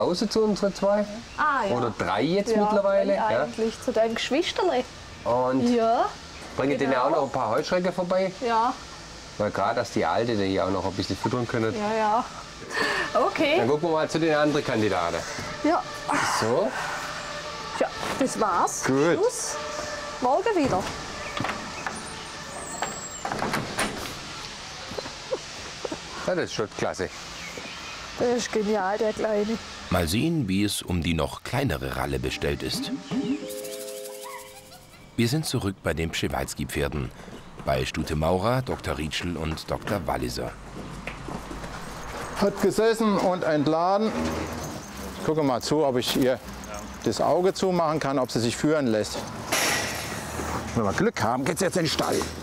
Hause zu unseren zwei. Ah, ja. Oder drei jetzt ja, mittlerweile. Ja, eigentlich zu deinem Geschwisterle. Und Ja, bringe denen auch noch ein paar Heuschrecken vorbei. ja, Weil gerade, dass die Alte die hier auch noch ein bisschen füttern können. ja, ja. Okay. Dann gucken wir mal zu den anderen Kandidaten. Ja, So. ja, das war's. Gut. Schluss. Morgen wieder. Ja, das ist schon klasse. Das ist genial, der Kleine. Mal sehen, wie es um die noch kleinere Ralle bestellt ist. Wir sind zurück bei den Przewalski-Pferden. Bei Stute Maurer, Dr. Rietschel und Dr. Walliser. Hat gesessen und entladen. Ich gucke mal zu, ob ich ihr das Auge zumachen kann, ob sie sich führen lässt. Wenn wir Glück haben, geht's jetzt in den Stall.